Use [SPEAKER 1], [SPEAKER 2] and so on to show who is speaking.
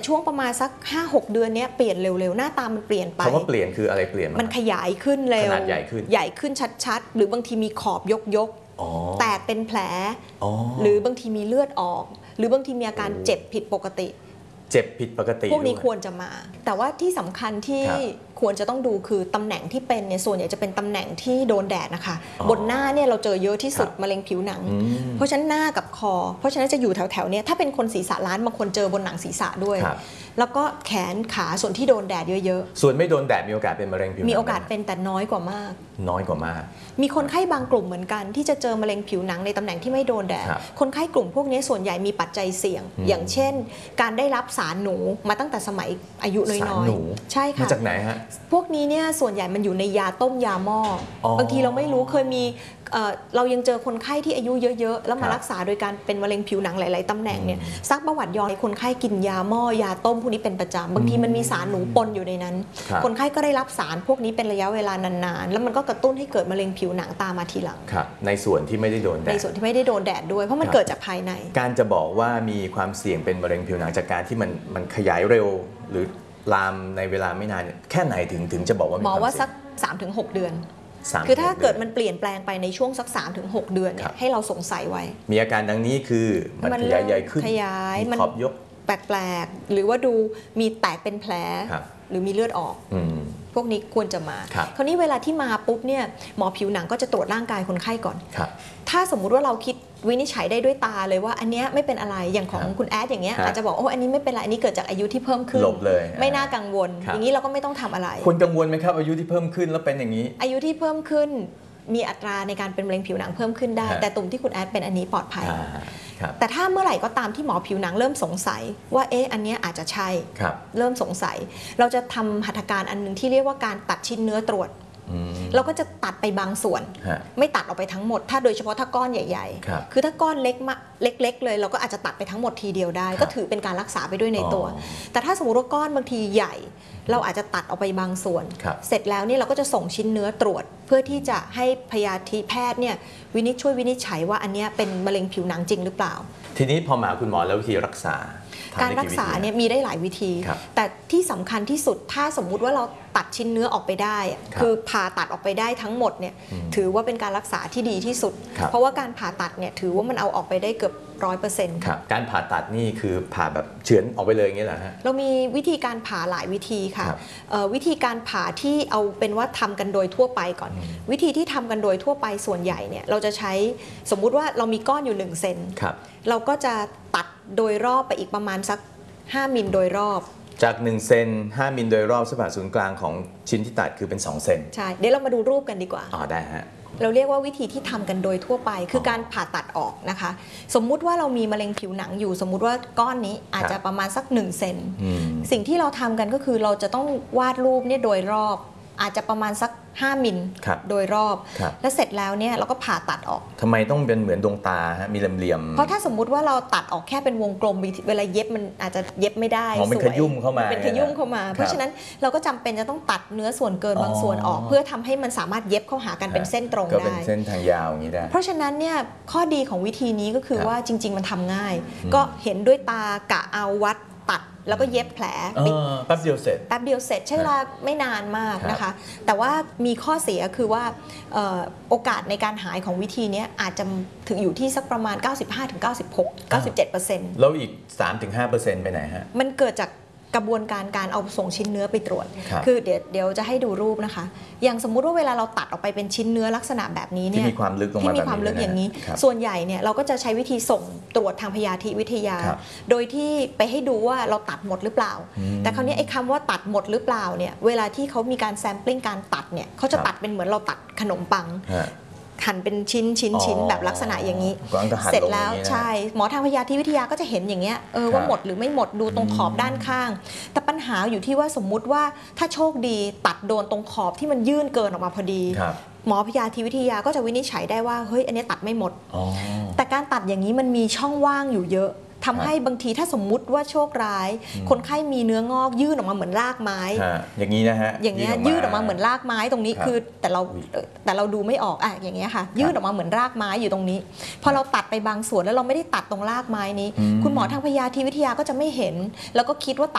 [SPEAKER 1] ช่วงประมาณสัก 5-6 เดือนเนี้ยเปลี่ยนเร็วๆหน้าตามันเปลี่ยนไป
[SPEAKER 2] คำว่าเปลี่ยนคืออะไรเปลี่ยน
[SPEAKER 1] มันขยายขึ้นเร็ว
[SPEAKER 2] ขนาดใหญ่ขึ้น
[SPEAKER 1] ชัดๆหรือบางทีมีขอบยกแตกเป็นแผลหรือบางทีมีเลือดออกหรือบางทีมีอาการเจ็บผิดปกติพวกนี้ควรจะมาแต่ว่าที่สำคัญที่ควรจะต้องดูคือตำแหน่งที่เป็นเนี่ยส่วนใหญ่จะเป็นตำแหน่งที่โดนแดดนะคะบนหน้าเนี่ยเราเจอเยอะที่สุดมะเร็งผิวหนังเพราะฉะนั้นหน้ากับคอเพราะฉะนั้นจะอยู่แถวๆเนี่ยถ้าเป็นคนศีรษะล้านบางคนเจอบนหนังศีรษะด้วยแล้วก็แขนขาส่วนที่โดนแดดเยอะ
[SPEAKER 2] ๆส่วนไม่โดนแดดมีโอกาสเป็นมะเร็งผิวหนัง
[SPEAKER 1] มีโอกาสเป็นแต่น้อยกว่ามากมีคนไข้บางกลุ่มเหมือนกันที่จะเจอมะเร็งผิวหนังในตำแหน่งที่ไม่โดนแดดคนไข้กลุ่มพวกนี้ส่วนใหญ่มีปัจจัยเสี่ยงอย่างเช่นการได้รับสารหนูมาตั้งแต่สมัยอายุน้อยๆใช่ค่ะ
[SPEAKER 2] มาจากไหนฮะ
[SPEAKER 1] พวกนี้เนี่ยส่วนใหญ่มันอยู่ในยาต้มยาหม้อบางทีเราไม่รู้เคยมีเรายังเจอคนไข้ที่อายุเยอะๆแล้วมารักษาโดยการเป็นมะเร็งผิวหนังหลายๆตำแหน่งเนี่ยซักประวัติย้อนให้คนไข้กินยาหม้อยาต้มพวกนี้เป็นประจำบางทีมันมีสารหนูปนอยู่ในนั้นคนไข้ก็ได้รับสารพวกนี้เป็นระยะเวลานานๆแล้วมันก็กระตุ้นให้เกิดมะเร็งผิวหนังตามมาทีหลัง
[SPEAKER 2] ในส่วนที่ไม่ได้โดนแดด
[SPEAKER 1] ด้วยเพราะมันเกิดจากภายใน
[SPEAKER 2] การจะบอกว่ามีความเสี่ยงเป็นมะเร็งผิวหนังจากการที่มันขยายเร็วหรือลามในเวลาไม่นานแค่ไหนถึงจะบอกว่า
[SPEAKER 1] หมอว่าสัก 3-6 เดือนคือถ้าเกิดมันเปลี่ยนแปลงไปในช่วงสัก 3-6 เดือนเนี่ยให้เราสงสัยไว้
[SPEAKER 2] มีอาการดังนี้คือมันขยายใหญ่ขึ้น
[SPEAKER 1] มัน
[SPEAKER 2] ขอบยก
[SPEAKER 1] แปลกๆหรือว่าดูมีแตกเป็นแผลหรือมีเลือดออกพวกนี้ควรจะมาคราวนี้เวลาที่มาปุ๊บเนี่ยหมอผิวหนังก็จะตรวจร่างกายคนไข้ก่อนถ้าสมมุติว่าเราคิดวินิจฉัยได้ด้วยตาเลยว่าอันนี้ไม่เป็นอะไรอย่างของคุณแอดอย่างเงี้ยอาจจะบอกโอ้อันนี้ไม่เป็นไรอันนี้เกิดจากอายุที่เพิ่มขึ้นไม่น่ากังวลอย่างนี้เราก็ไม่ต้องทำอะไร
[SPEAKER 2] ควรกังวลไหมครับอายุที่เพิ่มขึ้นแล้วเป็นอย่างนี้
[SPEAKER 1] อายุที่เพิ่มขึ้นมีอัตราในการเป็นมะเร็งผิวหนังเพิ่มขึ้นได้แต่ตุ่มที่คุณแอดเป็นอันนี้ปลอดภัยแต่ถ้าเมื่อไหร่ก็ตามที่หมอผิวหนังเริ่มสงสัยว่าอันนี้อาจจะใช่เริ่มสงสัยเราจะทำหัตถการอันนึงที่เรียกว่าการตัดชิ้นเนื้อตรวจเราก็จะตัดไปบางส่วนไม่ตัดออกไปทั้งหมดถ้าโดยเฉพาะถ้าก้อนใหญ่ๆคือถ้าก้อนเล็กเลยเราก็อาจจะตัดไปทั้งหมดทีเดียวได้ก็ถือเป็นการรักษาไปด้วยในตัวแต่ถ้าสมมติว่าก้อนบางทีใหญ่เราอาจจะตัดออกไปบางส่วนเสร็จแล้วนี่เราก็จะส่งชิ้นเนื้อตรวจเพื่อที่จะให้พยาธิแพทย์เนี่ยช่วยวินิจฉัยว่าอันนี้เป็นมะเร็งผิวหนังจริงหรือเปล่า
[SPEAKER 2] ทีนี้พอมาคุณหมอแล้ววิธีรักษา
[SPEAKER 1] การรักษาเนี่ยมีได้หลายวิธีแต่ที่สำคัญที่สุดถ้าสมมุติว่าเราตัดชิ้นเนื้อออกไปได้คือผ่าตัดออกไปได้ทั้งหมดเนี่ยถือว่าเป็นการรักษาที่ดีที่สุดเพราะว่าการผ่าตัดเนี่ยถือว่ามันเอาออกไปได้เกือบ100%
[SPEAKER 2] การผ่าตัดนี่คือผ่าแบบเฉือนออกไปเลยอย่างนี้เหรอฮะ
[SPEAKER 1] เรามีวิธีการผ่าหลายวิธีค่ะวิธีการผ่าที่เอาเป็นว่าทำกันโดยทั่วไปก่อนวิธีที่ทำกันโดยทั่วไปส่วนใหญ่เนี่ยเราจะใช้สมมุติว่าเรามีก้อนอยู่1 เซนเราก็จะตัดโดยรอบไปอีกประมาณสัก5 มิลโดยรอบ
[SPEAKER 2] จาก1 เซน5 มิลโดยรอบเส้นผ่าศูนย์กลางของชิ้นที่ตัดคือเป็น2 เซน
[SPEAKER 1] ใช่เดี๋ยวเรามาดูรูปกันดีกว่า
[SPEAKER 2] ได้ฮะ
[SPEAKER 1] เราเรียกว่าวิธีที่ทำกันโดยทั่วไปคือการผ่าตัดออกนะคะสมมุติว่าเรามีมะเร็งผิวหนังอยู่สมมุติว่าก้อนนี้อาจจะประมาณสัก1 เซนสิ่งที่เราทำกันก็คือเราจะต้องวาดรูปเนี่ยโดยรอบอาจจะประมาณสัก5 มิลโดยรอบแล้วเสร็จแล้วเนี่ยเราก็ผ่าตัดออก
[SPEAKER 2] ทำไมต้องเป็นเหมือนดวงตาฮะมีเหลี่ยม
[SPEAKER 1] เพราะถ้าสมมุติว่าเราตัดออกแค่เป็นวงกลมเวลาเย็บมันอาจจะเย็บไม่ได้
[SPEAKER 2] เป็นขยุ่มเข้ามา
[SPEAKER 1] เพราะฉะนั้นเราก็จำเป็นจะต้องตัดเนื้อส่วนเกินบางส่วนออกเพื่อทำให้มันสามารถเย็บเข้าหากันเป็นเส้นตรงได้
[SPEAKER 2] ก็เป็นเส้นทางยาวอย่างนี้ได้
[SPEAKER 1] เพราะฉะนั้นเนี่ยข้อดีของวิธีนี้ก็คือว่าจริงๆมันทำง่ายก็เห็นด้วยตากะเอาวัดตัดแล้วก็เย็บแผล
[SPEAKER 2] แป๊บเดียวเสร็จ
[SPEAKER 1] ใช้เวลาไม่นานมากนะคะแต่ว่ามีข้อเสียคือว่าโอกาสในการหายของวิธีนี้อาจจะถึงอยู่ที่สักประมาณ 95-96-97%
[SPEAKER 2] แล้วอีก 3-5% ไปไหนฮะ
[SPEAKER 1] มันเกิดจากกระบวนการเอาส่งชิ้นเนื้อไปตรวจคือเดี๋ยวจะให้ดูรูปนะคะอย่างสมมุติว่าเวลาเราตัดออกไปเป็นชิ้นเนื้อลักษณะแบบนี้เนี่ย
[SPEAKER 2] ที่มีความลึก
[SPEAKER 1] อย่างนี้ส่วนใหญ่เนี่ยเราก็จะใช้วิธีส่งตรวจทางพยาธิวิทยาโดยที่ไปให้ดูว่าเราตัดหมดหรือเปล่าแต่คราวนี้ไอ้คำว่าตัดหมดหรือเปล่าเนี่ยเวลาที่เขามีการแซมปลิ้งการตัดเนี่ยเขาจะตัดเป็นเหมือนเราตัดขนมปังหั่นเป็นชิ้นแบบลักษณะอย่างนี้เสร็จแล้วใช่หมอทางพยาธิวิทยาก็จะเห็นอย่างเงี้ยว่าหมดหรือไม่หมดดูตรงขอบด้านข้างแต่ปัญหาอยู่ที่ว่าสมมุติว่าถ้าโชคดีตัดโดนตรงขอบที่มันยื่นเกินออกมาพอดีหมอพยาธิวิทยาก็จะวินิจฉัยได้ว่าเฮ้ยอันนี้ตัดไม่หมดแต่การตัดอย่างนี้มันมีช่องว่างอยู่เยอะทำให้บางทีถ้าสมมุติว่าโชคร้ายคนไข้มีเนื้องอกยื่นออกมาเหมือนรากไม้
[SPEAKER 2] อย่างนี้นะฮะ
[SPEAKER 1] อย่างเงี้ยยื่นออกมาเหมือนรากไม้ตรงนี้คือแต่เราดูไม่ออกอย่างเงี้ยค่ะยื่นออกมาเหมือนรากไม้อยู่ตรงนี้พอเราตัดไปบางส่วนแล้วเราไม่ได้ตัดตรงรากไม้นี้คุณหมอทางพยาธิวิทยาก็จะไม่เห็นแล้วก็คิดว่า